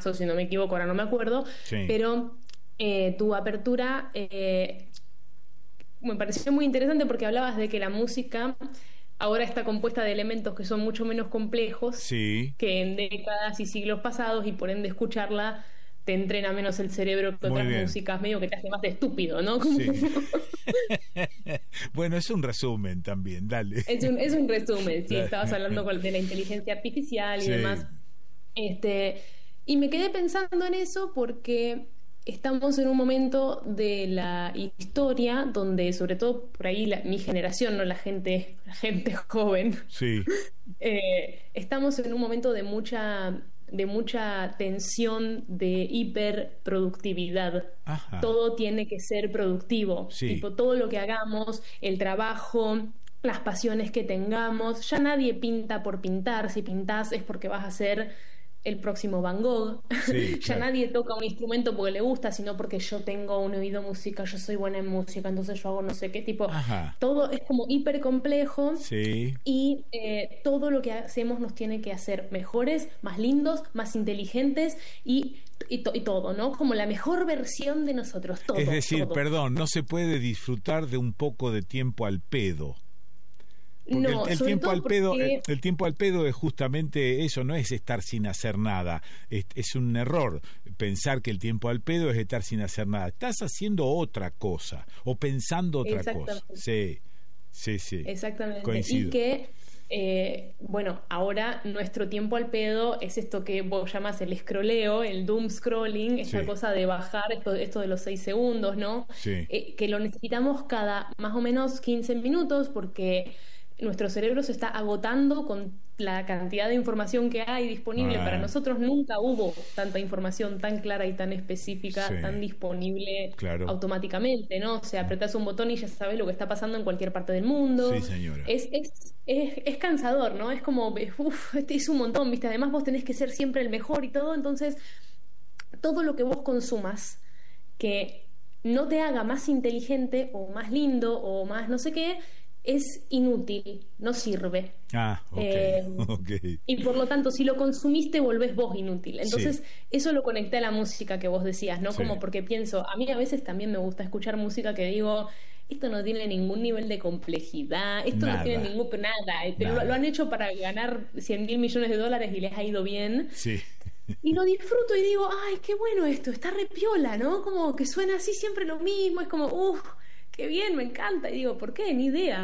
temazo, si no me equivoco, ahora no me acuerdo, Sí. pero tu apertura me pareció muy interesante porque hablabas de que la música ahora está compuesta de elementos que son mucho menos complejos Sí. que en décadas y siglos pasados, y por ende escucharla te entrena menos el cerebro que Muy otras bien. músicas, medio que te hace más de estúpido, ¿no? Como... Sí. Bueno, es un resumen también, dale. Es un resumen, sí, estabas hablando de la inteligencia artificial y Sí. demás. Este, y me quedé pensando en eso porque estamos en un momento de la historia donde, sobre todo por ahí, mi generación, no la gente joven, Sí. estamos en un momento de mucha tensión, de hiperproductividad. Ajá. Todo tiene que ser productivo, Sí. tipo todo lo que hagamos, el trabajo, las pasiones que tengamos. Ya nadie pinta por pintar. Si pintás es porque vas a ser el próximo Van Gogh. Sí, Ya claro. nadie toca un instrumento porque le gusta, sino porque yo tengo un oído música, yo soy buena en música, entonces yo hago no sé qué tipo. Ajá. Todo es como hiper complejo, Sí. y todo lo que hacemos nos tiene que hacer mejores, más lindos, más inteligentes y todo, ¿no? Como la mejor versión de nosotros, Es todo, decir, todo. perdón, no se puede disfrutar de un poco de tiempo al pedo. Porque No, el sobre tiempo todo al pedo, porque... el tiempo al pedo es justamente eso, no es estar sin hacer nada. Es un error pensar que el tiempo al pedo es estar sin hacer nada. Estás haciendo otra cosa o pensando otra cosa. Exactamente. Sí, sí, sí. Exactamente. Y Coincido. que, bueno, ahora nuestro tiempo al pedo es esto que vos llamas el scrolleo, el doom scrolling, esta Sí, cosa de bajar esto de los 6 segundos, ¿no? sí. Que lo necesitamos cada más o menos 15 minutos porque nuestro cerebro se está agotando con la cantidad de información que hay disponible. Para Ah, nosotros nunca hubo tanta información tan clara y tan específica, tan sí, disponible claro. automáticamente, ¿no? O sea, apretás un botón y ya sabes lo que está pasando en cualquier parte del mundo. Sí, señora. Es cansador, ¿no? Es como, uff, es un montón, ¿viste? Además vos tenés que ser siempre el mejor y todo, entonces todo lo que vos consumas que no te haga más inteligente o más lindo o más no sé qué, es inútil, no sirve. Ah, ok, Eh, ok. y por lo tanto, si lo consumiste, volvés vos inútil. Sí, Entonces, eso lo conecté a la música que vos decías, ¿no? sí. Como porque pienso, a mí a veces también me gusta escuchar música que digo, esto no tiene ningún nivel de complejidad, esto no tiene Nada, ningún, pero nada, lo nada. han hecho para ganar 100.000 millones de dólares y les ha ido bien. Sí. Y lo disfruto y digo, ay, qué bueno esto, está re piola, ¿no? Como que suena así siempre lo mismo, es como, uff, qué bien, me encanta. Y digo, ¿por qué? Ni idea.